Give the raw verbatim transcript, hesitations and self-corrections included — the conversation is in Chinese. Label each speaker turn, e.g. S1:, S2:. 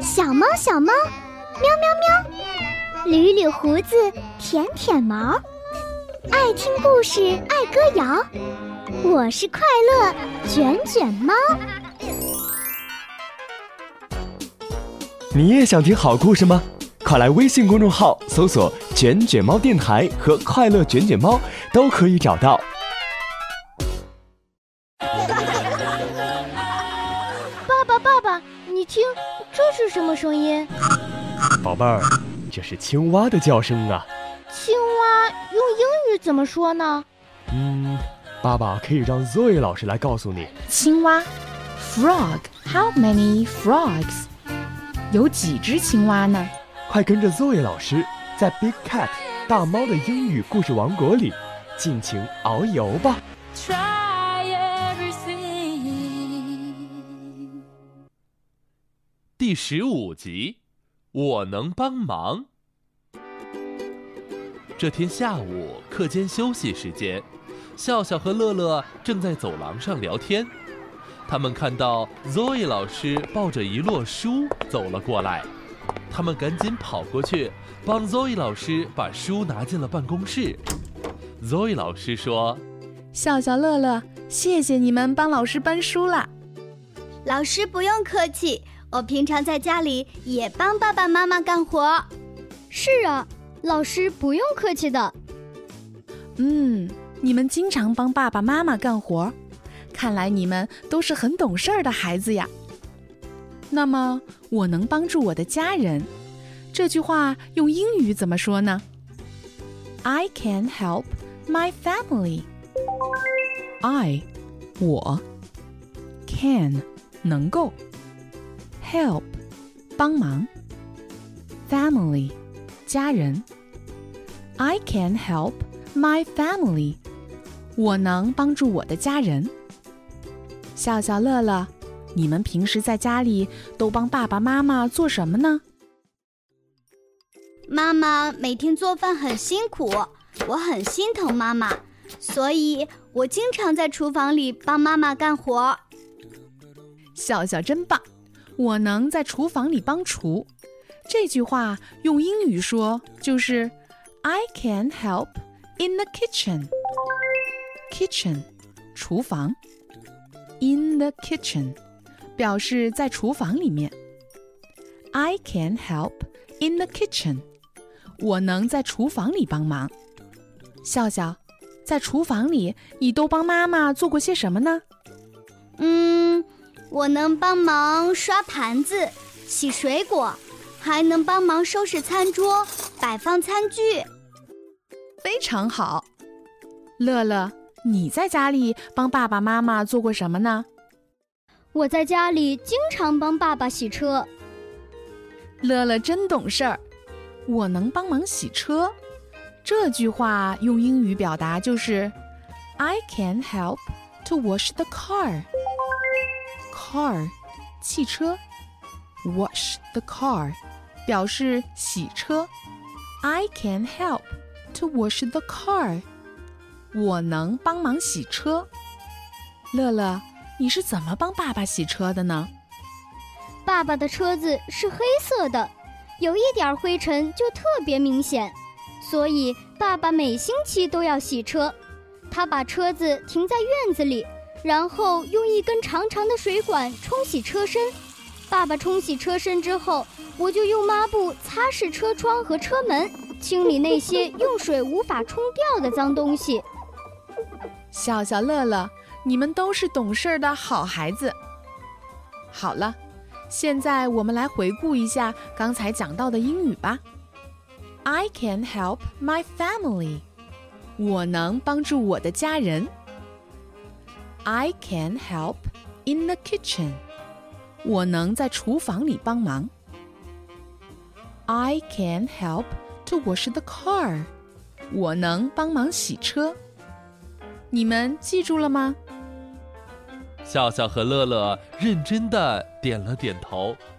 S1: 小猫小猫，喵喵喵，捋捋胡子，舔舔毛，爱听故事，爱歌谣，我是快乐卷卷猫。
S2: 你也想听好故事吗？快来微信公众号搜索卷卷猫电台和快乐卷卷猫，都可以找到。
S3: 爸爸爸爸，你听，这是什么声音？
S2: 宝贝儿，这是青蛙的叫声啊。
S3: 青蛙用英语怎么说呢？
S2: 嗯，爸爸可以让 Zoe 老师来告诉你。
S4: 青蛙 Frog How many frogs？ 有几只青蛙呢？
S2: 快跟着 Zoe 老师在 Big Cat 大猫的英语故事王国里尽情遨游吧。
S5: 第十五集，我能帮忙。这天下午课间休息时间，笑笑和乐乐正在走廊上聊天。他们看到 Zoe 老师抱着一摞书走了过来，他们赶紧跑过去帮 Zoe 老师把书拿进了办公室。Zoe 老师说：
S4: 笑笑乐乐，谢谢你们帮老师搬书了。
S1: 老师不用客气，我平常在家里也帮爸爸妈妈干活。
S3: 是啊，老师不用客气的。
S4: 嗯，你们经常帮爸爸妈妈干活，看来你们都是很懂事儿的孩子呀。那么，我能帮助我的家人，这句话用英语怎么说呢？ I can help my family. I 我 can 能够 help 帮忙 family 家人 I can help my family 我能帮助我的家人。笑笑乐乐，你们平时在家里都帮爸爸妈妈做什么呢？
S1: 妈妈每天做饭很辛苦，我很心疼妈妈，所以我经常在厨房里帮妈妈干活。
S4: 笑笑真棒，我能在厨房里帮厨。这句话用英语说就是 I can help in the kitchen. Kitchen 厨房 In the kitchen 表示在厨房里面。 I can help in the kitchen 我能在厨房里帮忙。笑笑，在厨房里你都帮妈妈做过些什么呢？
S1: 嗯，我能帮忙刷盘子、洗水果，还能帮忙收拾餐桌、摆放餐具。
S4: 非常好。乐乐，你在家里帮爸爸妈妈做过什么呢？
S3: 我在家里经常帮爸爸洗车。
S4: 乐乐真懂事儿，我能帮忙洗车。这句话用英语表达就是 I can help to wash the car. Car 汽车 Wash the car 表示洗车。 I can help to wash the car 我能帮忙洗车。乐乐，你是怎么帮爸爸洗车的呢？
S3: 爸爸的车子是黑色的，有一点灰尘就特别明显，所以爸爸每星期都要洗车。他把车子停在院子里，然后用一根长长的水管冲洗车身。爸爸冲洗车身之后，我就用抹布擦拭车窗和车门，清理那些用水无法冲掉的脏东西。
S4: 笑笑乐乐，你们都是懂事的好孩子。好了，现在我们来回顾一下刚才讲到的英语吧。I can help my family 我能帮助我的家人。 I can help in the kitchen 我能在厨房里帮忙。 I can help to wash the car 我能帮忙洗车。你们记住了吗？
S5: 笑笑和乐乐认真地点了点头。